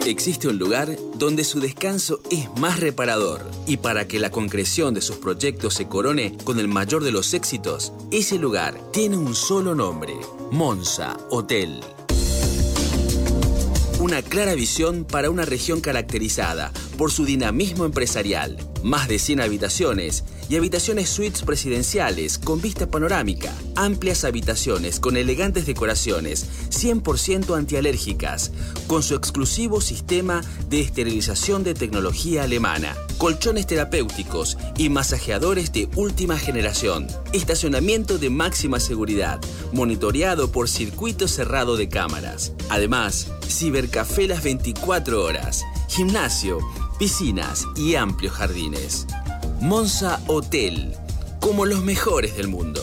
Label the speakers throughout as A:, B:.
A: Existe un lugar donde su descanso es más reparador y para que la concreción de sus proyectos se corone con el mayor de los éxitos, ese lugar tiene un solo nombre: Monza Hotel. Una clara visión para una región caracterizada por su dinamismo empresarial. Más de 100 habitaciones y habitaciones suites presidenciales con vista panorámica. Amplias habitaciones con elegantes decoraciones 100% antialérgicas, con su exclusivo sistema de esterilización de tecnología alemana. Colchones terapéuticos y masajeadores de última generación. Estacionamiento de máxima seguridad, monitoreado por circuito cerrado de cámaras. Además, cibercafé las 24 horas, gimnasio, piscinas y amplios jardines. Monza Hotel, como los mejores del mundo.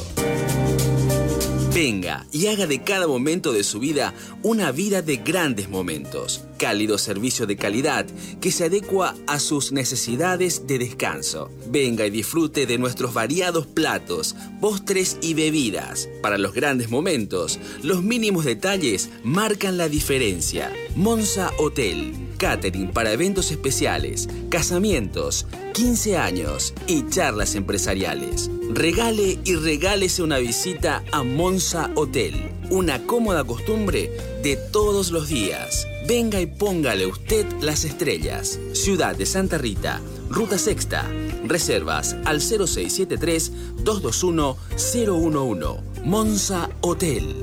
A: Venga y haga de cada momento de su vida una vida de grandes momentos. Cálido servicio de calidad que se adecua a sus necesidades de descanso. Venga y disfrute de nuestros variados platos, postres y bebidas. Para los grandes momentos, los mínimos detalles marcan la diferencia. Monza Hotel. Catering para eventos especiales, casamientos, 15 años y charlas empresariales. Regale y regálese una visita a Monza Hotel. Una cómoda costumbre de todos los días. Venga y póngale usted las estrellas. Ciudad de Santa Rita, Ruta Sexta. Reservas al 0673-221-011. Monza Hotel.